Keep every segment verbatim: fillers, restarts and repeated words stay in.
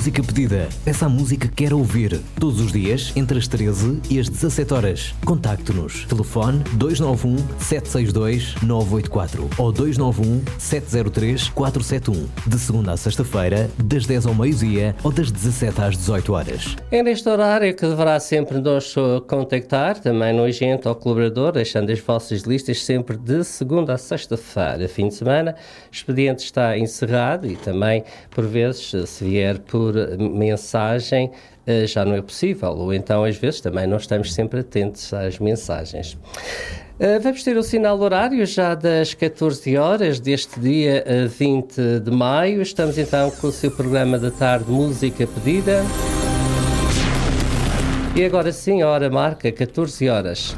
Música Pedida. Essa música que quer ouvir. Todos os dias, entre as treze e as dezassete horas. Contacte-nos. Telefone dois nove um, sete seis dois, nove oito quatro ou dois nove um, sete zero três, quatro sete um. De segunda a sexta-feira, das dez ao meio-dia ou das dezassete às dezoito horas. É neste horário que deverá sempre nos contactar, também no agente ou colaborador, deixando as vossas listas sempre de segunda a sexta-feira. Fim de semana, o expediente está encerrado e também, por vezes, se vier por mensagem, já não é possível, ou então às vezes também não estamos sempre atentos às mensagens. Vamos ter o sinal horário já das catorze horas deste dia vinte de maio. Estamos então com o seu programa da tarde Música Pedida. E agora sim, a hora marca catorze horas.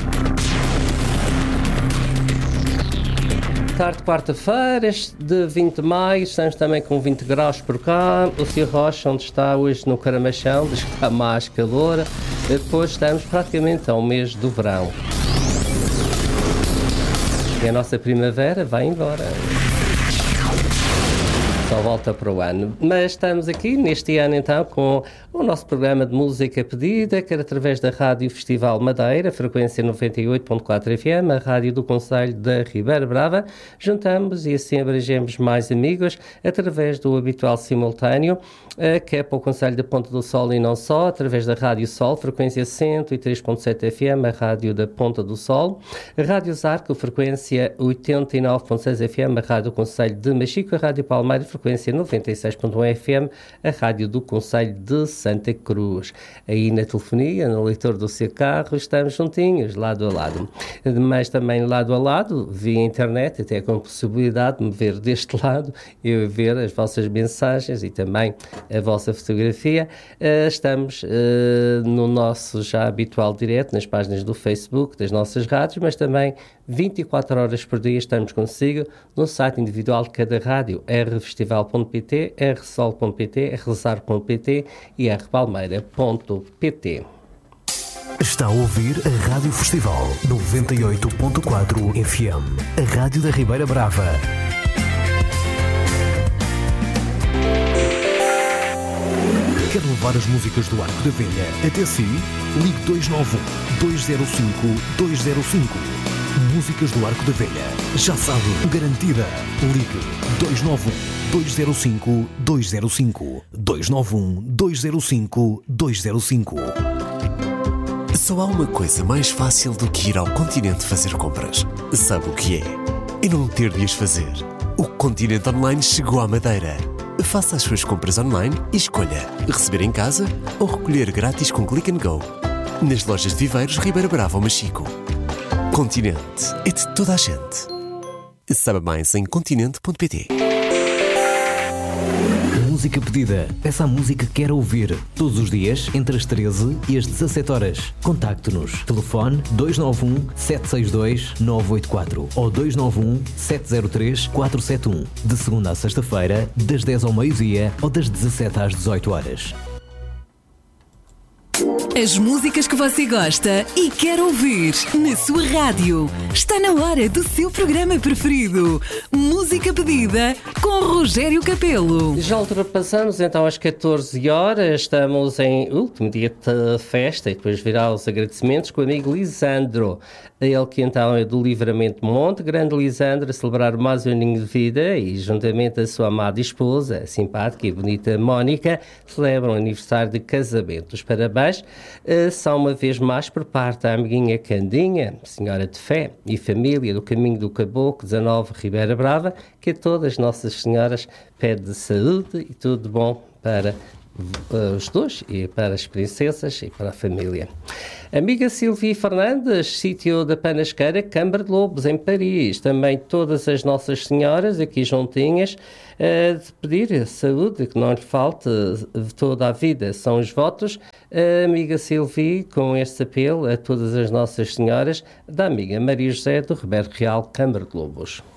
Tarde, quarta-feira, de vinte de maio, estamos também com vinte graus por cá. O senhor Rocha, onde está hoje no Caramachão, diz que está mais calor. Depois estamos praticamente ao mês do verão. E a nossa primavera vai embora. Só volta para o ano. Mas estamos aqui neste ano então com o nosso programa de música pedida, que era através da Rádio Festival Madeira, frequência noventa e oito ponto quatro F M, a rádio do Concelho da Ribeira Brava. Juntamos e assim abrangemos mais amigos através do habitual simultâneo, que é para o Concelho da Ponta do Sol e não só, através da Rádio Sol, frequência cento e três ponto sete F M, a rádio da Ponta do Sol. A Rádio Zarco, frequência oitenta e nove ponto seis F M, a rádio do Concelho de Machico. A Rádio Palmeira, frequência noventa e seis ponto um F M, a rádio do Concelho de Santa Cruz. Aí na telefonia, no leitor do seu carro, estamos juntinhos, lado a lado. Mas também lado a lado, via internet, até com a possibilidade de me ver deste lado, eu ver as vossas mensagens e também a vossa fotografia. Uh, estamos uh, no nosso já habitual direto, nas páginas do Facebook, das nossas rádios, mas também vinte e quatro horas por dia estamos consigo no site individual de cada rádio, r festival ponto p t, r sol ponto p t, r zar ponto p t e r palmeira ponto p t. Está a ouvir a Rádio Festival noventa e oito ponto quatro F M, a rádio da Ribeira Brava. Quer levar as músicas do Arco da Velha até si? Ligue dois nove um, dois zero cinco, dois zero cinco. Músicas do Arco da Velha. Já sabe, garantida. Ligue dois nove um, dois zero cinco, dois zero cinco. dois nove um, dois zero cinco, dois zero cinco. Só há uma coisa mais fácil do que ir ao Continente fazer compras. Sabe o que é? É não ter de as fazer. O Continente Online chegou à Madeira. Faça as suas compras online e escolha receber em casa ou recolher grátis com Click and Go. Nas lojas de Viveiros, Ribeira Brava ou Machico. Continente é de toda a gente. Saiba mais em continente ponto p t. Música Pedida. Essa música que quer ouvir. Todos os dias, entre as treze e as dezassete horas. Contacte-nos. Telefone dois nove um, sete seis dois, nove oito quatro ou dois nove um, sete zero três, quatro sete um. De segunda a sexta-feira, das dez ao meio-dia ou das dezassete às dezoito horas. As músicas que você gosta e quer ouvir na sua rádio. Está na hora do seu programa preferido. Música Pedida com Rogério Capelo. Já ultrapassamos então as catorze horas. Estamos em último dia de festa e depois virá os agradecimentos com o amigo Lisandro. Ele que então é do Livramento Monte. Grande Lisandro, a celebrar mais um aninho de vida e juntamente a sua amada esposa, a simpática e bonita Mónica, celebram o aniversário de casamento. Os parabéns uh, são uma vez mais por parte da amiguinha Candinha, senhora de fé e família do Caminho do Caboclo, dezanove Ribeira Brava, que a todas Nossas Senhoras pede saúde e tudo de bom para uh, os dois e para as princesas e para a família. Amiga Silvia Fernandes, sítio da Panasqueira, Câmara de Lobos, em Paris. Também todas as Nossas Senhoras aqui juntinhas, uh, de pedir saúde, que não lhe falte toda a vida. São os votos, uh, amiga Silvia, com este apelo a todas as Nossas Senhoras, da amiga Maria José do Ribeiro Real, Câmara de Lobos.